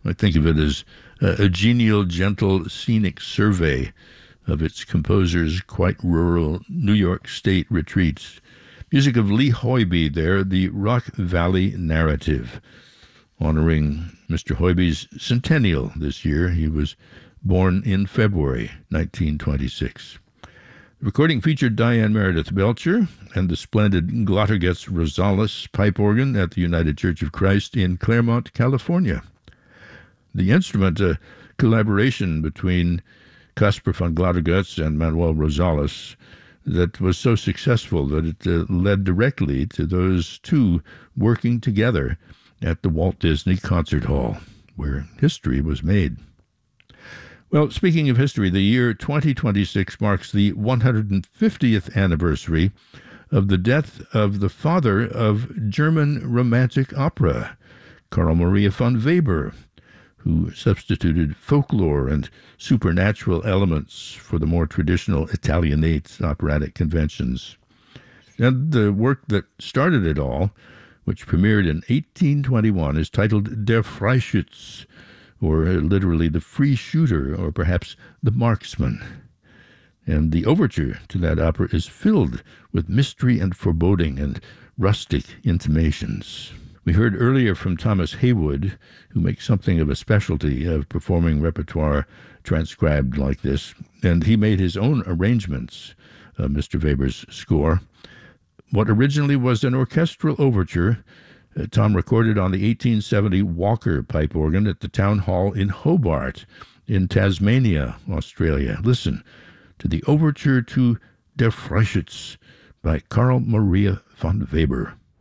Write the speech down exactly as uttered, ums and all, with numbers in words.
I think of it as a, a genial, gentle, scenic survey of its composer's quite rural New York State retreats. Music of Lee Hoybe there, the Rock Valley Narrative, honoring Mister Hoybe's centennial this year. He was born in February nineteen twenty-six. The recording featured Diane Meredith Belcher and the splendid Glottergetz Rosales pipe organ at the United Church of Christ in Claremont, California. The instrument, a collaboration between Caspar von Glottergetz and Manuel Rosales, that was so successful that it uh, led directly to those two working together at the Walt Disney Concert Hall, where history was made. Well, speaking of history, the year twenty twenty-six marks the one hundred fiftieth anniversary of the death of the father of German Romantic opera, Carl Maria von Weber, who substituted folklore and supernatural elements for the more traditional Italianate operatic conventions. And the work that started it all, which premiered in eighteen twenty-one, is titled Der Freischütz, or literally the free shooter, or perhaps the marksman. And the overture to that opera is filled with mystery and foreboding and rustic intimations. We heard earlier from Thomas Haywood, who makes something of a specialty of performing repertoire transcribed like this, and he made his own arrangements of Mister Weber's score. What originally was an orchestral overture, uh, Tom recorded on the eighteen seventy Walker pipe organ at the Town Hall in Hobart, in Tasmania, Australia. Listen to the overture to Der Freischütz by Carl Maria von Weber.